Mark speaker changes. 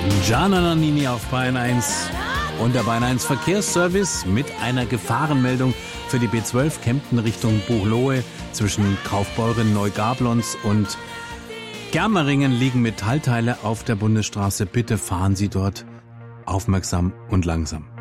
Speaker 1: Gianna Nannini auf Bayern 1 und der Bayern 1 Verkehrsservice mit einer Gefahrenmeldung für die B12 Kempten Richtung Buchloe. Zwischen Kaufbeuren, Neugablons und Germeringen liegen Metallteile auf der Bundesstraße. Bitte fahren Sie dort aufmerksam und langsam.